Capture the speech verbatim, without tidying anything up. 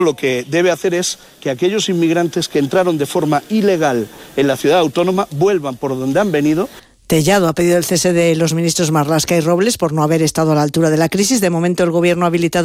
Lo que debe hacer es que aquellos inmigrantes que entraron de forma ilegal en la ciudad autónoma vuelvan por donde han venido. Tellado ha pedido el cese de los ministros Marlaska y Robles por no haber estado a la altura de la crisis. De momento el Gobierno ha habilitado